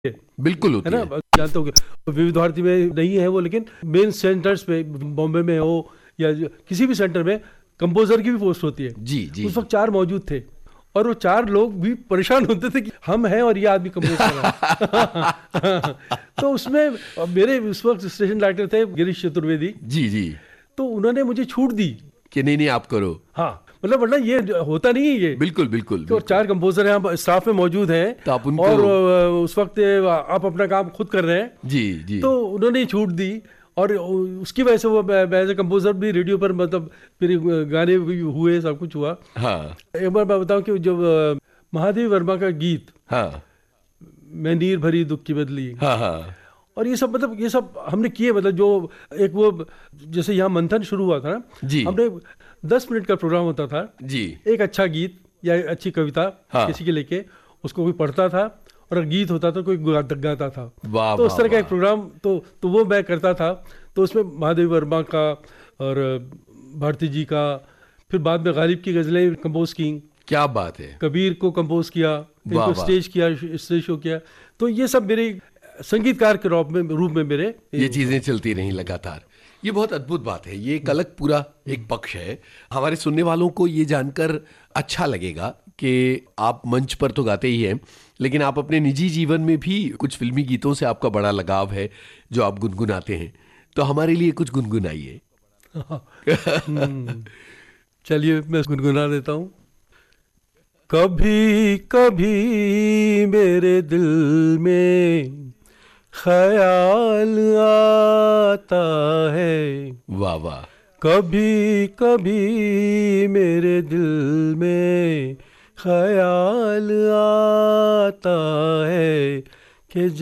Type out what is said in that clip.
बिल्कुल होती है है। ना, जानते हो कि विविध भारती में नहीं है वो, लेकिन मेन सेंटर्स पे बॉम्बे में हो या किसी भी सेंटर में कंपोजर की भी पोस्ट होती है। जी जी। उस वक्त 4 मौजूद थे और वो 4 लोग भी परेशान होते थे कि हम हैं और ये आदमी कंपोज कर रहा है। तो उसमें मेरे उस वक्त स्टेशन डायरेक्टर थे गिरीश चतुर्वेदी, जी जी। तो उन्होंने मुझे छूट दी कि नहीं नहीं आप करो। हाँ, मतलब वरना ये होता नहीं है ये बिल्कुल बिल्कुल कि और बिल्कुल। 4 कंपोजर हैं, हम स्टाफ में मौजूद हैं तो आप उनको। और उस वक्त आप अपना काम खुद कर रहे हैं, जी जी। तो उन्होंने ही छूट दी। और उसकी वजह से वो एज ए कंपोजर भी रेडियो पर, मतलब मेरे गाने भी हुए, सब कुछ हुआ। हाँ एक बार मैं बताऊं कि जब महादेवी वर्मा का गीत हाँ मैं नीर भरी दुख की बदली, हाँ हाँ। और ये सब, मतलब ये सब हमने किए, मतलब जो एक वो जैसे यहाँ मंथन शुरू हुआ था ना, जी हमने 10 मिनट का प्रोग्राम होता था, जी। एक अच्छा गीत या एक अच्छी कविता हाँ। किसी के लेके उसको कोई पढ़ता था, और अगर गीत होता तो कोई गाता था। वाह तो उस वाह तरह का एक वाह। प्रोग्राम तो वो मैं करता था। तो उसमें महादेवी वर्मा का और भारती जी का, फिर बाद में गालिब की गज़लें कंपोज की, क्या बात है। कबीर को कंपोज किया, वाह इनको वाह। स्टेज किया, स्टेज शो किया। तो ये सब मेरे संगीतकार के रूप में मेरे ये चीजें चलती रहीं लगातार। ये बहुत अद्भुत बात है। ये एक अलग पूरा एक पक्ष है। हमारे सुनने वालों को ये जानकर अच्छा लगेगा कि आप मंच पर तो गाते ही हैं, लेकिन आप अपने निजी जीवन में भी कुछ फिल्मी गीतों से आपका बड़ा लगाव है जो आप गुनगुनाते हैं। तो हमारे लिए कुछ गुनगुनाइए। चलिए मैं गुनगुना देता हूँ। कभी कभी मेरे दिल में ख्याल आता है, वाह वाह। कभी कभी मेरे दिल में ख्याल आता है कि